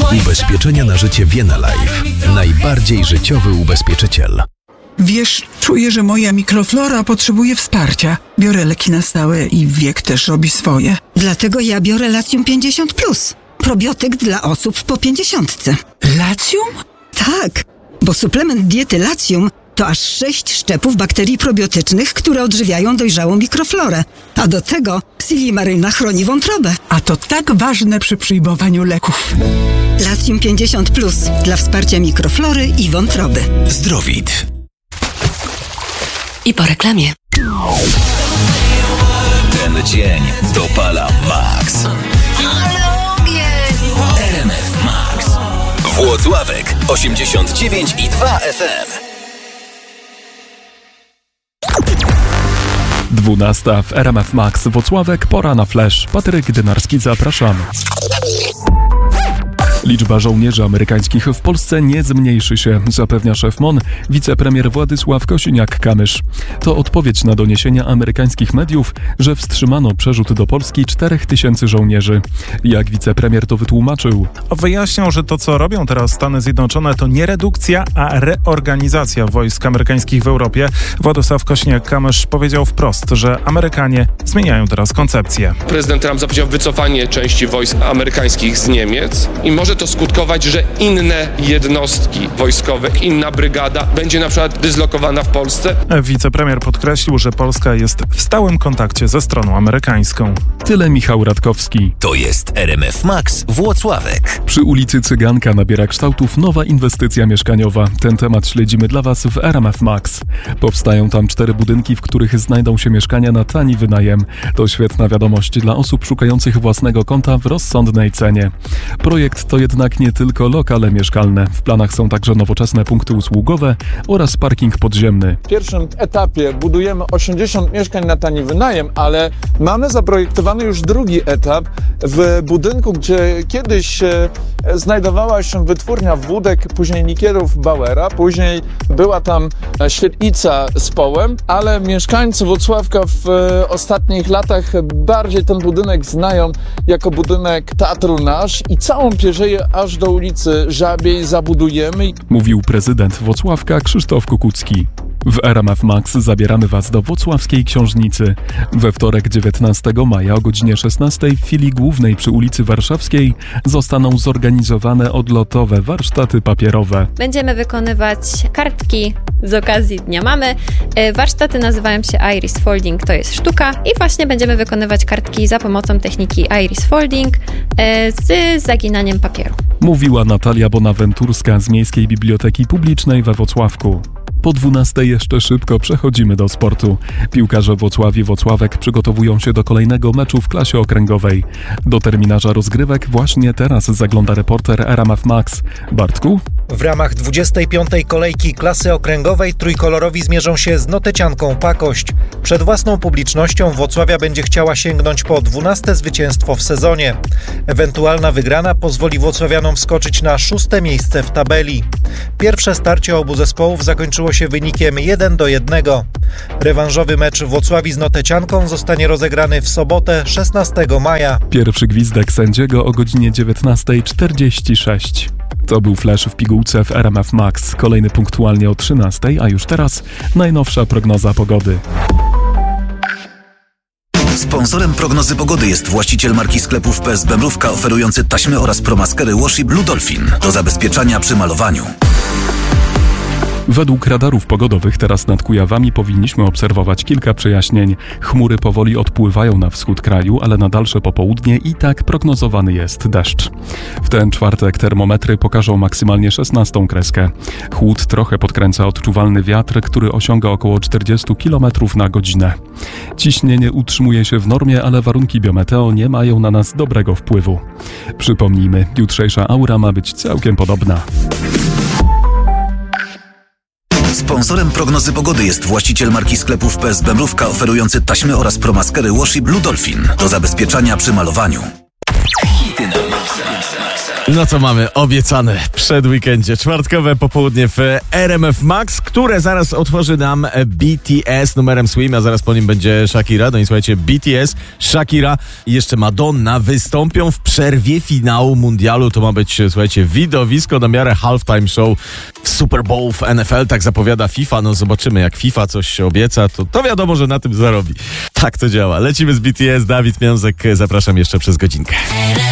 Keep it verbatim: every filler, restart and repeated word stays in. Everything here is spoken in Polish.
Ubezpieczenia na życie Vienna Life. Najbardziej życiowy ubezpieczyciel. Wiesz, czuję, że moja mikroflora potrzebuje wsparcia. Biorę leki na stałe i wiek też robi swoje. Dlatego ja biorę Latium pięćdziesiąt plus. Probiotyk dla osób po pięćdziesiątce. Latium? Tak, bo suplement diety Latium to aż sześć szczepów bakterii probiotycznych, które odżywiają dojrzałą mikroflorę. A do tego silimaryna chroni wątrobę. A to tak ważne przy przyjmowaniu leków. Latium pięćdziesiąt plus dla wsparcia mikroflory i wątroby. Zdrowit. I po reklamie. Ten dzień dopala max. R M F Max. Włocławek osiemdziesiąt dziewięć i dwa F M. dwunasta w R M F Max Włocławek, pora na flash. Patryk Dynarski, zapraszamy. Liczba żołnierzy amerykańskich w Polsce nie zmniejszy się, zapewnia szef M O N, wicepremier Władysław Kosiniak-Kamysz. To odpowiedź na doniesienia amerykańskich mediów, że wstrzymano przerzut do Polski czterech tysięcy żołnierzy. Jak wicepremier to wytłumaczył? Wyjaśniał, że to, co robią teraz Stany Zjednoczone, to nie redukcja, a reorganizacja wojsk amerykańskich w Europie. Władysław Kosiniak-Kamysz powiedział wprost, że Amerykanie zmieniają teraz koncepcję. Prezydent Trump zapowiedział wycofanie części wojsk amerykańskich z Niemiec i może to skutkować, że inne jednostki wojskowe, inna brygada będzie na przykład dyslokowana w Polsce. Wicepremier podkreślił, że Polska jest w stałym kontakcie ze stroną amerykańską. Tyle Michał Radkowski. To jest R M F Max Włocławek. Przy ulicy Cyganka nabiera kształtów nowa inwestycja mieszkaniowa. Ten temat śledzimy dla Was w R M F Max. Powstają tam cztery budynki, w których znajdą się mieszkania na tani wynajem. To świetna wiadomość dla osób szukających własnego kąta w rozsądnej cenie. Projekt to jednak nie tylko lokale mieszkalne. W planach są także nowoczesne punkty usługowe oraz parking podziemny. W pierwszym etapie budujemy osiemdziesiąt mieszkań na tani wynajem, ale mamy zaprojektowany już drugi etap w budynku, gdzie kiedyś znajdowała się wytwórnia wódek, później nikierów Bauera, później była tam świetlica z połem, ale mieszkańcy Włocławka w ostatnich latach bardziej ten budynek znają jako budynek Teatru Nasz i całą pierzeję aż do ulicy Żabiej zabudujemy. Mówił prezydent Włocławka Krzysztof Kukucki. W R M F Max zabieramy Was do włocławskiej książnicy. We wtorek dziewiętnastego maja o godzinie szesnastej w filii głównej przy ulicy Warszawskiej zostaną zorganizowane odlotowe warsztaty papierowe. Będziemy wykonywać kartki z okazji Dnia Mamy. Warsztaty nazywają się Iris Folding, to jest sztuka i właśnie będziemy wykonywać kartki za pomocą techniki Iris Folding z zaginaniem papieru. Mówiła Natalia Bonaventurska z Miejskiej Biblioteki Publicznej we Włocławku. Po dwunastej jeszcze szybko przechodzimy do sportu. Piłkarze Włocławi Włocławek przygotowują się do kolejnego meczu w klasie okręgowej. Do terminarza rozgrywek właśnie teraz zagląda reporter R M F Max. Bartku? W ramach dwudziestej piątej kolejki klasy okręgowej trójkolorowi zmierzą się z notecianką Pakość. Przed własną publicznością Włocławia będzie chciała sięgnąć po dwunaste zwycięstwo w sezonie. Ewentualna wygrana pozwoli włocławianom wskoczyć na szóste miejsce w tabeli. Pierwsze starcie obu zespołów zakończyło się wynikiem jeden do jednego. Rewanżowy mecz Włocławi z notecianką zostanie rozegrany w sobotę szesnastego maja. Pierwszy gwizdek sędziego o godzinie dziewiętnasta czterdzieści sześć. To był flash w pigułce w R M F Max. Kolejny punktualnie o trzynastej, a już teraz najnowsza prognoza pogody. Sponsorem prognozy pogody jest właściciel marki sklepów P S B Mrówka oferujący taśmy oraz promaskery Washi Blue Dolphin do zabezpieczania przy malowaniu. Według radarów pogodowych teraz nad Kujawami powinniśmy obserwować kilka przejaśnień. Chmury powoli odpływają na wschód kraju, ale na dalsze popołudnie i tak prognozowany jest deszcz. W ten czwartek termometry pokażą maksymalnie szesnastą kreskę. Chłód trochę podkręca odczuwalny wiatr, który osiąga około czterdzieści kilometrów na godzinę. Ciśnienie utrzymuje się w normie, ale warunki biometeo nie mają na nas dobrego wpływu. Przypomnijmy, jutrzejsza aura ma być całkiem podobna. Sponsorem prognozy pogody jest właściciel marki sklepów P S B Mrówka oferujący taśmy oraz promaskery Washi Blue Dolphin do zabezpieczania przy malowaniu. Hity na maksa. No co mamy obiecane przed weekendzie. Czwartkowe popołudnie w R M F Max, które zaraz otworzy nam B T S numerem Swim, a zaraz po nim będzie Shakira. No i słuchajcie, B T S, Shakira i jeszcze Madonna wystąpią w przerwie finału mundialu. To ma być, słuchajcie, widowisko na miarę halftime show w Super Bowl w N F L. Tak zapowiada FIFA. No zobaczymy, jak FIFA coś się obieca, to, to wiadomo, że na tym zarobi. Tak to działa. Lecimy z B T S. Dawid Miązek, zapraszam jeszcze przez godzinkę.